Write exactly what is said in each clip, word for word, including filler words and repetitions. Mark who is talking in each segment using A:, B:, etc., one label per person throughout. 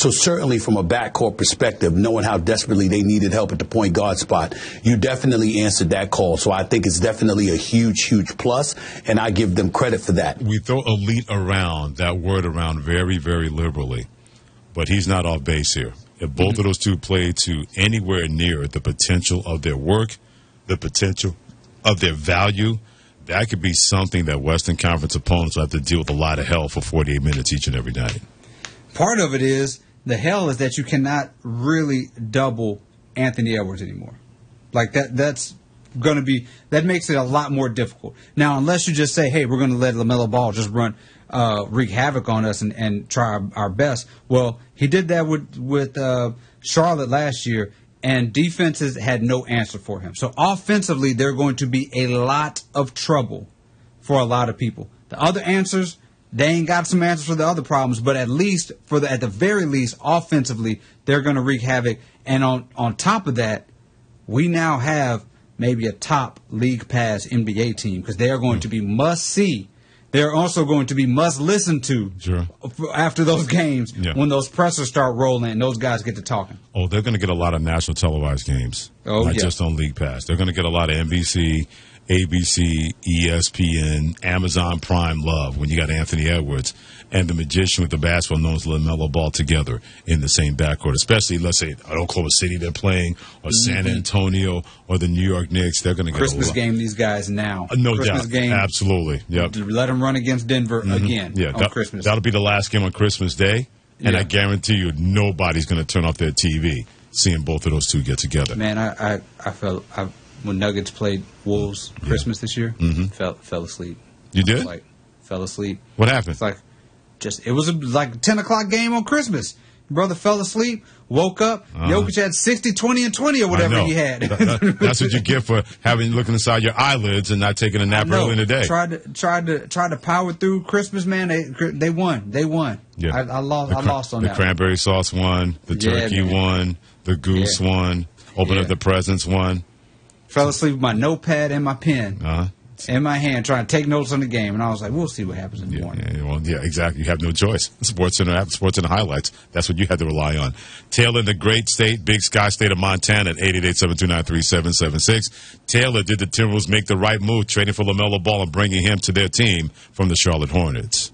A: So certainly from a backcourt perspective, knowing how desperately they needed help at the point guard spot, you definitely answered that call. So I think it's definitely a huge, huge plus, and I give them credit for that.
B: We throw elite around, that word around very, very liberally, but he's not off base here. If both mm-hmm. of those two play to anywhere near the potential of their work, the potential of their value, that could be something that Western Conference opponents will have to deal with a lot of hell for forty-eight minutes each and every night.
C: Part of it is, the hell is that you cannot really double Anthony Edwards anymore. Like that, that's going to be, that makes it a lot more difficult. Now, unless you just say, hey, we're going to let LaMelo Ball just run, uh, wreak havoc on us and, and try our, our best. Well, he did that with, with uh, Charlotte last year, and defenses had no answer for him. So offensively, they're going to be a lot of trouble for a lot of people. The other answers, they ain't got some answers for the other problems, but at least, for the, at the very least, offensively, they're going to wreak havoc. And on, on top of that, we now have maybe a top league pass N B A team because they are going to be must-see. They're also going to be must-listen to
B: sure.
C: after those games
B: yeah.
C: when those pressers start rolling and those guys get to talking.
B: Oh, they're going to get a lot of national televised games,
C: oh,
B: not
C: yeah.
B: just on League Pass. They're going to get a lot of N B C, A B C, E S P N, Amazon Prime love when you got Anthony Edwards and the magician with the basketball known as LaMelo Ball together in the same backcourt. Especially, let's say, Oklahoma City they're playing, or mm-hmm. San Antonio, or the New York Knicks. They're going to get
C: Christmas
B: a lot.
C: game these guys now.
B: Uh, no
C: Christmas
B: doubt.
C: Game,
B: absolutely. Yep.
C: Let them run against Denver
B: mm-hmm.
C: again
B: yeah,
C: on
B: that,
C: Christmas.
B: That'll be the last game on Christmas Day, and
C: yeah.
B: I guarantee you nobody's going to turn off their T V seeing both of those two get together.
C: Man, I I, I felt I, when Nuggets played Wolves Christmas yeah. this year,
B: mm-hmm.
C: fell fell asleep.
B: You did?
C: Like fell asleep.
B: What happened?
C: It's like just it was a, like a ten o'clock game on Christmas. Brother fell asleep, woke up. Uh-huh. Jokic had sixty, twenty, and twenty or whatever he had.
B: that, that, that's what you get for having looking inside your eyelids and not taking a nap early in the day.
C: Tried to tried to tried to power through Christmas, man. They they won. They won.
B: Yeah.
C: I, I lost.
B: The,
C: I lost on
B: the
C: that.
B: The cranberry sauce won. The turkey
C: yeah,
B: won. The goose
C: yeah.
B: won. Open
C: yeah.
B: up the presents won.
C: Fell asleep with my notepad and my pen.
B: Uh-huh.
C: In my hand, trying to take notes on the game, and I was like, "We'll see what happens in the
B: yeah,
C: morning."
B: Yeah, well, yeah, exactly. You have no choice. Sports Center, Sports Center highlights. That's what you had to rely on. Taylor in the great state, Big Sky State of Montana, at eight eight eight, seven two nine, three seven seven six. Taylor, did the Timberwolves make the right move, trading for LaMelo Ball and bringing him to their team from the Charlotte Hornets?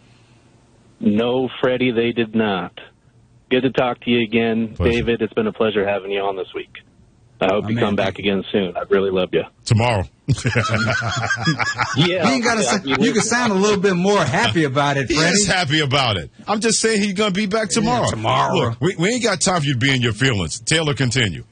D: No, Freddie, they did not. Good to talk to you again, pleasure. David. It's been a pleasure having you on this week. I hope oh, you man, come back again soon. I really love you.
B: Tomorrow.
D: yeah.
C: You, gotta say, you can sound a little bit more happy about it, Freddie.
B: He's happy about it. I'm just saying he's going to be back tomorrow.
C: Yeah, tomorrow.
B: Look, we, we ain't got time for you to be in your feelings. Taylor, continue.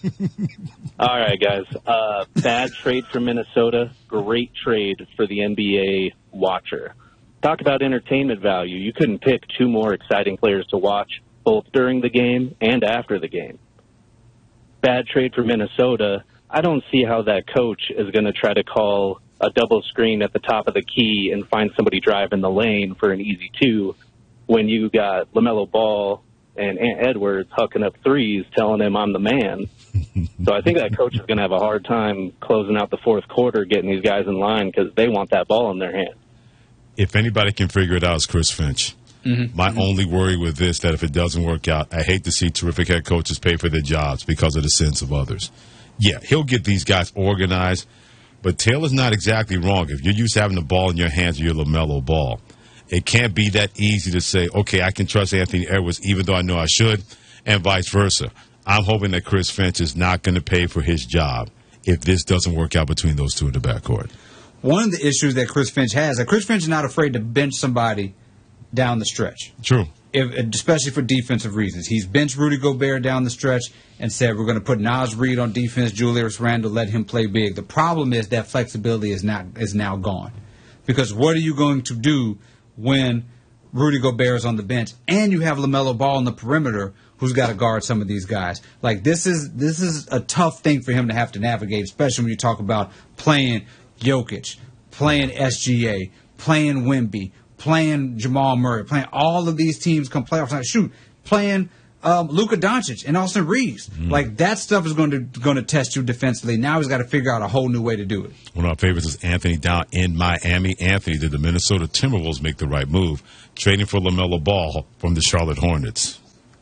D: All right, guys. Uh, bad trade for Minnesota. Great trade for the N B A watcher. Talk about entertainment value. You couldn't pick two more exciting players to watch, both during the game and after the game. Bad trade for Minnesota. I don't see how that coach is going to try to call a double screen at the top of the key and find somebody driving the lane for an easy two when you got LaMelo Ball and Ant Edwards hucking up threes telling him I'm the man. So I think that coach is going to have a hard time closing out the fourth quarter, getting these guys in line because they want that ball in their hand.
B: If anybody can figure it out, it's Chris Finch. Mm-hmm. My mm-hmm. only worry with this, that if it doesn't work out, I hate to see terrific head coaches pay for their jobs because of the sins of others. Yeah, he'll get these guys organized, but Taylor's not exactly wrong. If you're used to having the ball in your hands or your LaMelo Ball, it can't be that easy to say, okay, I can trust Anthony Edwards even though I know I should, and vice versa. I'm hoping that Chris Finch is not going to pay for his job if this doesn't work out between those two in the backcourt.
C: One of the issues that Chris Finch has, that Chris Finch is not afraid to bench somebody down the stretch.
B: True.
C: If, especially for defensive reasons. He's benched Rudy Gobert down the stretch and said, we're going to put Naz Reid on defense, Julius Randle, let him play big. The problem is that flexibility is not is now gone. Because what are you going to do when Rudy Gobert is on the bench and you have LaMelo Ball on the perimeter who's got to guard some of these guys? Like, this is this is a tough thing for him to have to navigate, especially when you talk about playing Jokic, playing S G A, playing Wemby, playing Jamal Murray, playing all of these teams come playoffs. Like, shoot, playing um, Luka Doncic and Austin Reeves. Mm. Like, that stuff is going to going to test you defensively. Now he's got to figure out a whole new way to do it.
B: One of our favorites is Anthony down in Miami. Anthony, did the Minnesota Timberwolves make the right move, trading for LaMelo Ball from the Charlotte Hornets?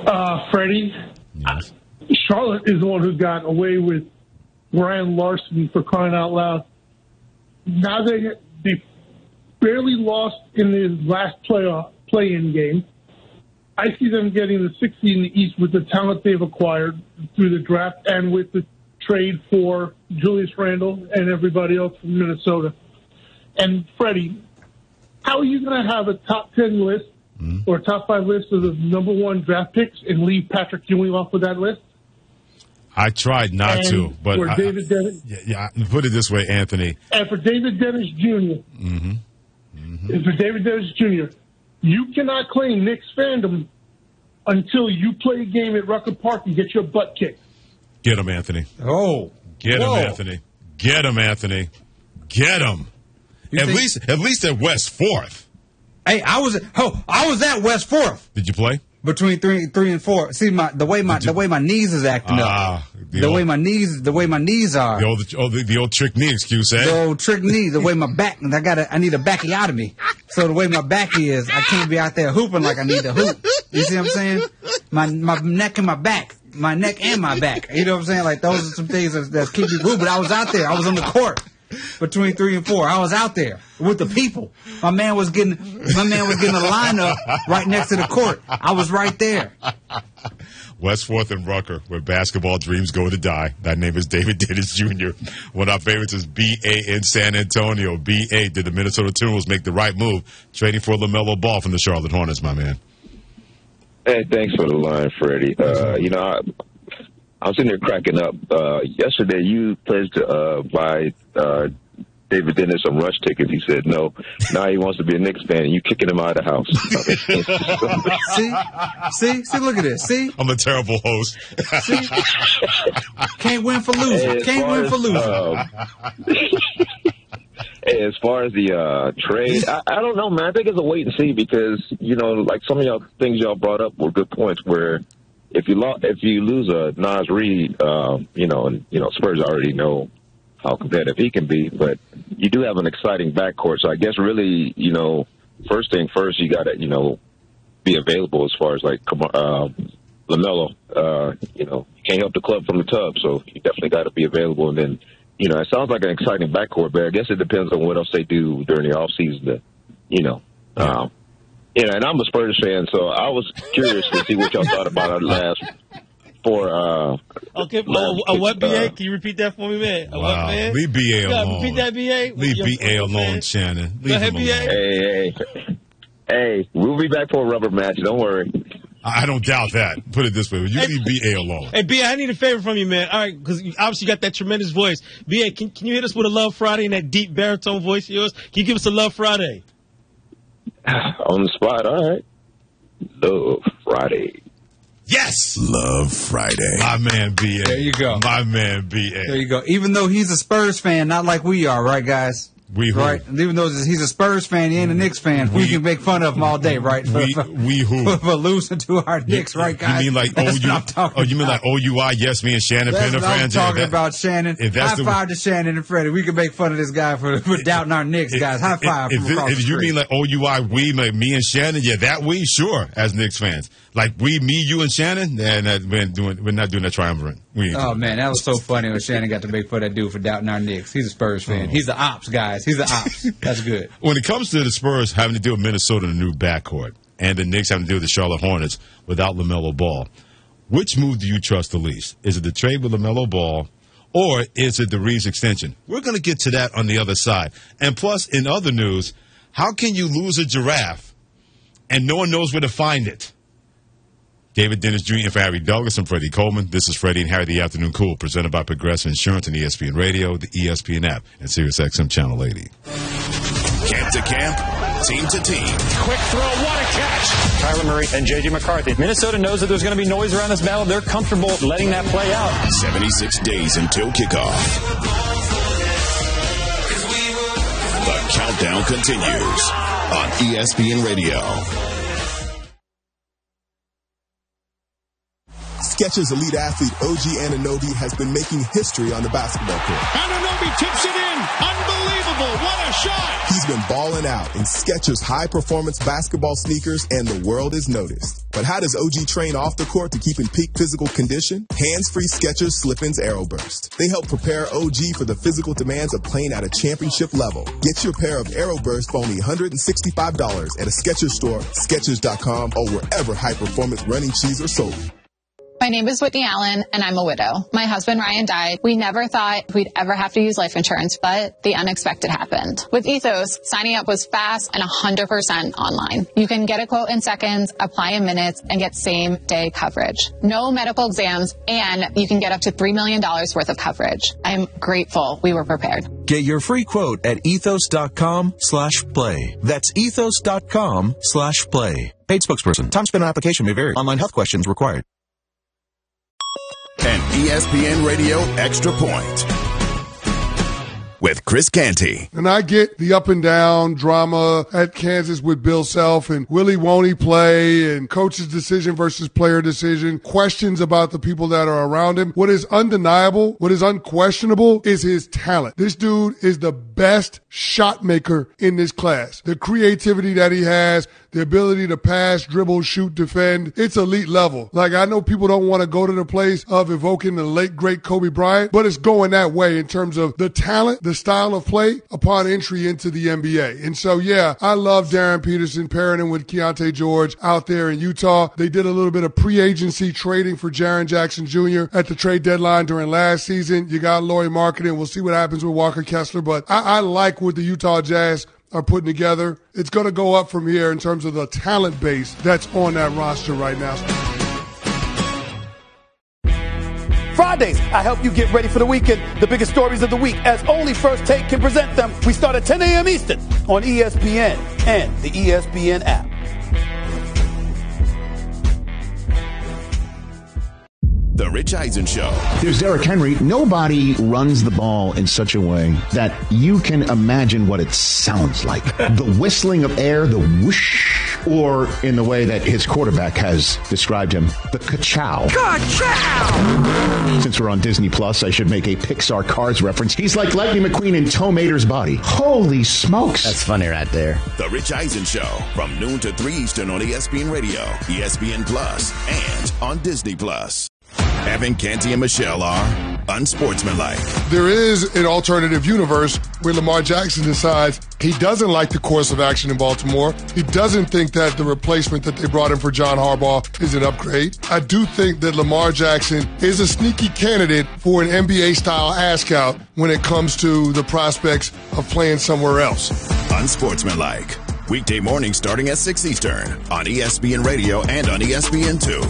E: Uh, Freddie,
B: Yes.
E: Charlotte is the one who got away with Brian Larson, for crying out loud. Now they they barely lost in the last playoff play-in game. I see them getting the sixth seed in the East with the talent they've acquired through the draft and with the trade for Julius Randle and everybody else from Minnesota. And Freddie, how are you going to have a top ten list mm-hmm. or a top five list of the number one draft picks and leave Patrick Ewing off of that list?
B: I tried not
E: and
B: to, but
E: for
B: I,
E: David Dennis,
B: yeah, yeah, put it this way, Anthony.
E: And for David Dennis Junior
B: Mm-hmm. Mm-hmm.
E: And for David Dennis Junior, you cannot claim Knicks fandom until you play a game at Rucker Park and get your butt kicked.
B: Get him, Anthony.
C: Oh,
B: get
C: Whoa.
B: him, Anthony. Get him, Anthony. Get him.
C: You
B: at
C: think-
B: least, at least at West Fourth.
C: Hey, I was oh, I was at West Fourth
B: Did you play?
C: between three, three and four. See my the way my
B: Did you-
C: the way my knees is acting
B: Ah,
C: up.
B: the
C: The
B: old-
C: way my knees the way my knees are.
B: The old, oh, the, the old trick knee excuse, eh?
C: The old trick knee, the way my back, I got I need a backiotomy. So the way my back is, I can't be out there hooping like I need to hoop. You see what I'm saying? My my neck and my back, my neck and my back. You know what I'm saying? Like those are some things that, that keep me moving. But I was out there. I was on the court between three and four. I was out there with the people. My man was getting my man was getting a lineup right next to the court. I was right there.
B: West Fourth and Rucker, where basketball dreams go to die. That name is David Dennis Junior One of our favorites is B A in San Antonio. B A, did the Minnesota Timberwolves make the right move, trading for LaMelo Ball from the Charlotte Hornets, my man?
F: Hey, thanks for the line, Freddie. Uh, you know, I, I was sitting there cracking up. Uh, yesterday, you pledged to uh, buy uh, David Dennis some rush tickets. He said no. Now he wants to be a Knicks fan, and you kicking him out of the house.
C: See, see, see. Look at this. See,
B: I'm a terrible host.
C: see. Can't win for losing.
F: Hey, as
C: Can't
F: far
C: win
F: as,
C: for losing.
F: uh, Hey, as far as the uh, trade, I, I don't know, man. I think it's a wait and see because, you know, like some of y'all things y'all brought up were good points where if you lo- if you lose a Nas Reed, uh, you know, and, you know, Spurs already know how competitive he can be, but you do have an exciting backcourt. So I guess really, you know, first thing first, you got to, you know, be available as far as like uh, LaMelo. Uh, you know, you can't help the club from the tub, so you definitely got to be available. And then, you know, it sounds like an exciting backcourt, but I guess it depends on what else they do during the offseason to, you know. Um, you know, and I'm a Spurs fan, so I was curious to see what y'all thought about our last four. Uh,
G: okay,
F: last,
G: uh, what, B A?
F: uh,
G: Can you repeat that for me, man? A
B: Wow.
G: What, man?
B: Leave B A
G: You gotta
B: alone.
G: repeat that, B A?
B: Leave
G: Your-
B: B A
G: your
B: alone,
G: fan?
B: Shannon.
G: Go
B: Leave
G: ahead,
B: him
G: B A.
B: alone.
F: hey, hey, hey, we'll be back for a rubber match. Don't worry.
B: I don't doubt that. Put it this way. You leave B A alone.
G: Hey, B A, I need a favor from you, man. All right, because you obviously got that tremendous voice. B A, can, can you hit us with a Love Friday in that deep baritone voice of yours? Can you give us a Love Friday?
F: On the spot, all right. Love Friday.
B: Yes!
A: Love Friday.
B: My man B A.
C: There you go.
B: My man B A.
C: There you go. Even though he's a Spurs fan, not like we are, right, guys?
B: We who?
C: Right. And even though he's a Spurs fan, he ain't a Knicks fan. We,
B: We-
C: can make fun of him all day, right? For,
B: We,
C: for,
B: we who?
C: for, for losing to our Knicks, right, guys?
B: You mean like
C: That's
B: O U?
C: what I'm talking
B: Oh, you mean like
C: about.
B: O U I? Yes, me and Shannon
C: That's
B: Penn
C: what I'm
B: fans.
C: talking
B: If that-
C: about, Shannon.
B: if that's
C: High
B: the-
C: five to Shannon and Freddie. We can make fun of this guy for, for doubting our Knicks, guys. High five
B: If,
C: from
B: if,
C: across
B: if
C: the
B: you
C: street.
B: mean like O U I, we, like me and Shannon, yeah, that we, sure, as Knicks fans. Like we, me, you, and Shannon, and uh, we're, doing, we're not doing that triumvirate. We ain't
C: Oh
B: doing
C: man, that was so funny when Shannon got to make fun of that dude for doubting our Knicks. He's a Spurs fan.
B: Oh.
C: He's the ops, guys. He's the ops. That's good.
B: When it comes to the Spurs having to deal with Minnesota in a new backcourt, and the Knicks having to deal with the Charlotte Hornets without LaMelo Ball, which move do you trust the least? Is it the trade with LaMelo Ball, or is it the Reeves extension? We're going to get to that on the other side. And plus, in other news, how can you lose a giraffe and no one knows where to find it? David Dennis Junior for Harry Douglas and Freddie Coleman. This is Freddie and Harry the Afternoon Cool, presented by Progressive Insurance and E S P N Radio, the E S P N app, and SiriusXM Channel eighty.
H: Camp to camp, team to team.
I: Quick throw, what a catch! Kyler Murray and J J McCarthy. Minnesota knows that there's going to be noise around this battle. They're comfortable letting that play out.
H: seventy-six days until kickoff. The countdown continues on E S P N Radio.
J: Skechers elite athlete O G Anunoby has been making history on the basketball court.
K: Anunoby tips it in. Unbelievable. What a shot.
J: He's been balling out in Skechers high-performance basketball sneakers, and the world has noticed. But how does O G train off the court to keep in peak physical condition? Hands-free Skechers Slip-ins AeroBurst. They help prepare O G for the physical demands of playing at a championship level. Get your pair of AeroBurst for only one hundred sixty-five dollars at a Skechers store, Skechers dot com, or wherever high-performance running shoes are sold.
L: My name is Whitney Allen, and I'm a widow. My husband, Ryan, died. We never thought we'd ever have to use life insurance, but the unexpected happened. With Ethos, signing up was fast and one hundred percent online. You can get a quote in seconds, apply in minutes, and get same-day coverage. No medical exams, and you can get up to three million dollars worth of coverage. I'm grateful we were prepared.
M: Get your free quote at ethos.com slash play. That's ethos.com slash play. Paid spokesperson. Time spent on application may vary. Online health questions required.
H: An E S P N Radio Extra Point with Chris Canty.
N: And I get the up and down drama at Kansas with Bill Self and Willie won't he play and coach's decision versus player decision, questions about the people that are around him. What is undeniable, what is unquestionable is his talent. This dude is the best shot maker in this class. The creativity that he has, the ability to pass, dribble, shoot, defend, it's elite level. Like, I know people don't want to go to the place of evoking the late, great Kobe Bryant, but it's going that way in terms of the talent, the style of play upon entry into the N B A. And so, yeah, I love Darren Peterson pairing him with Keontae George out there in Utah. They did a little bit of pre-agency trading for Jaren Jackson Junior at the trade deadline during last season. You got Lauri Markkanen. We'll see what happens with Walker Kessler, but I, I like what the Utah Jazz are putting together. It's going to go up from here in terms of the talent base that's on that roster right now.
O: Fridays, I help you get ready for the weekend. The biggest stories of the week, as only First Take can present them. We start at ten a.m. Eastern on E S P N and the E S P N app.
H: The Rich Eisen Show.
P: There's Derrick Henry. Nobody runs the ball in such a way that you can imagine what it sounds like. The whistling of air, the whoosh, or in the way that his quarterback has described him, the ka-chow. Ka-chow! Since we're on Disney Plus, I should make a Pixar Cars reference. He's like Lightning McQueen in Tow Mater's body. Holy smokes.
Q: That's funny right there.
H: The Rich Eisen Show from noon to three Eastern on E S P N Radio, E S P N Plus, and on Disney Plus. Evan, Canty, and Michelle are unsportsmanlike.
N: There is an alternative universe where Lamar Jackson decides he doesn't like the course of action in Baltimore. He doesn't think that the replacement that they brought in for John Harbaugh is an upgrade. I do think that Lamar Jackson is a sneaky candidate for an N B A-style ask-out when it comes to the prospects of playing somewhere else.
H: Unsportsmanlike. Weekday morning starting at six Eastern on E S P N Radio and on E S P N two.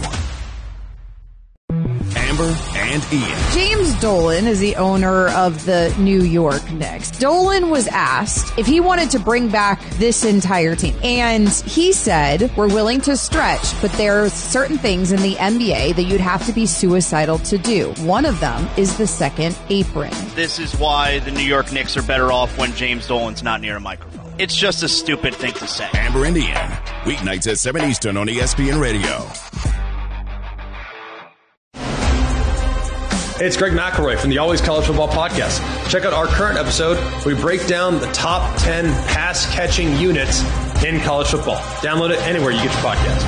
H: Amber and Ian.
R: James Dolan is the owner of the New York Knicks. Dolan was asked if he wanted to bring back this entire team. And he said, we're willing to stretch, but there are certain things in the N B A that you'd have to be suicidal to do. One of them is the second apron.
S: This is why the New York Knicks are better off when James Dolan's not near a microphone. It's just a stupid thing to say.
H: Amber and Ian. Weeknights at seven Eastern on E S P N Radio.
T: Hey, it's Greg McElroy from the Always College Football Podcast. Check out our current episode where we break down the top ten pass-catching units in college football. Download it anywhere you get your podcast.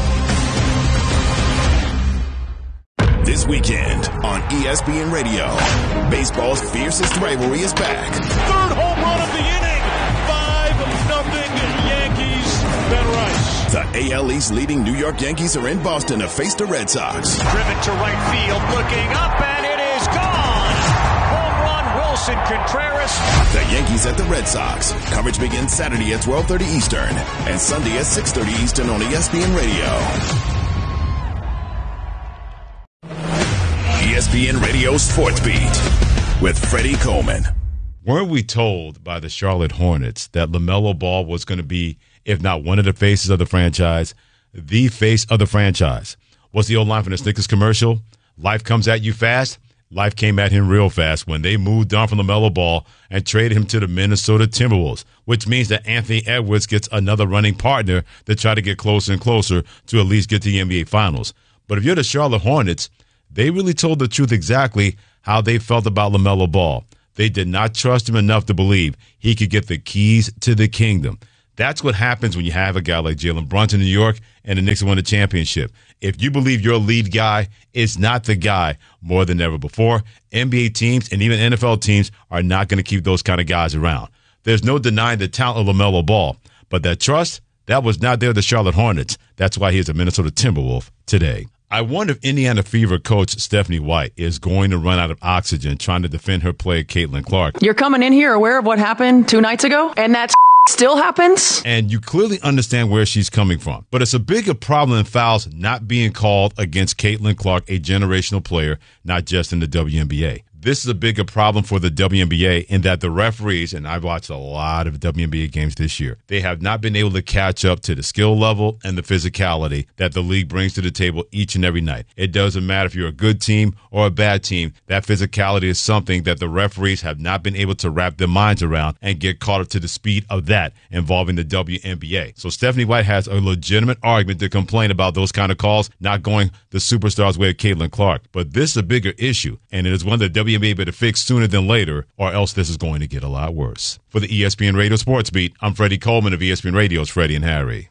H: This weekend on E S P N Radio, baseball's fiercest rivalry is back.
K: Third home run of the inning. five nothing Yankees. Ben Rice.
H: The A L East leading New York Yankees are in Boston to face the Red Sox.
K: Driven to right field, looking up, and it is gone. Home run, Wilson Contreras.
H: The Yankees at the Red Sox. Coverage begins Saturday at twelve thirty Eastern and Sunday at six thirty Eastern on E S P N Radio. E S P N Radio Sports Beat with Freddie Coleman.
B: Weren't we told by the Charlotte Hornets that LaMelo Ball was going to be, if not one of the faces of the franchise, the face of the franchise? What's the old line from the Snickers commercial? Life comes at you fast. Life came at him real fast when they moved on from LaMelo Ball and traded him to the Minnesota Timberwolves, which means that Anthony Edwards gets another running partner to try to get closer and closer to at least get to the N B A Finals. But if you're the Charlotte Hornets, they really told the truth exactly how they felt about LaMelo Ball. They did not trust him enough to believe he could get the keys to the kingdom. That's what happens when you have a guy like Jalen Brunson in New York and the Knicks won a championship. If you believe your lead guy is not the guy more than ever before, N B A teams and even N F L teams are not going to keep those kind of guys around. There's no denying the talent of LaMelo Ball, but that trust, that was not there with the Charlotte Hornets. That's why he's a Minnesota Timberwolf today. I wonder if Indiana Fever coach Stephanie White is going to run out of oxygen trying to defend her player Caitlin Clark.
Q: You're coming in here aware of what happened two nights ago, and that's still happens?
B: And you clearly understand where she's coming from. But it's a bigger problem than fouls not being called against Caitlin Clark, a generational player, not just in the W N B A. This is a bigger problem for the W N B A in that the referees, and I've watched a lot of W N B A games this year, they have not been able to catch up to the skill level and the physicality that the league brings to the table each and every night. It doesn't matter if you're a good team or a bad team. That physicality is something that the referees have not been able to wrap their minds around and get caught up to the speed of that involving the W N B A. So Stephanie White has a legitimate argument to complain about those kind of calls not going the superstars way of Caitlin Clark. But this is a bigger issue, and it is one that W N B A better fix sooner than later, or else this is going to get a lot worse. For the E S P N Radio Sports Beat, I'm Freddie Coleman of E S P N Radio's Freddie and Harry.